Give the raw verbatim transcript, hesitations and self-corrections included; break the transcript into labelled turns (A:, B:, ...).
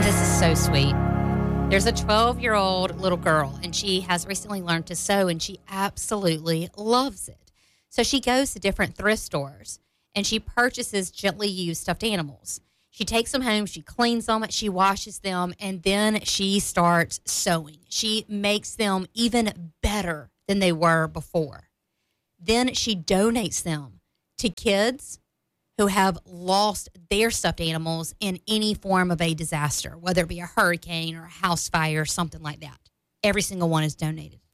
A: This is so sweet. There's a twelve-year-old little girl, and she has recently learned to sew, and she absolutely loves it. So she goes to different thrift stores, and she purchases gently used stuffed animals. She takes them home, she cleans them, she washes them, and then she starts sewing. She makes them even better than they were before. Then she donates them to kids who have lost their stuffed animals in any form of a disaster, whether it be a hurricane or a house fire or something like that. Every single one is donated.